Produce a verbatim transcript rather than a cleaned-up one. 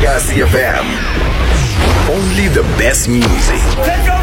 Legacy F M. Only the best music. Let's go!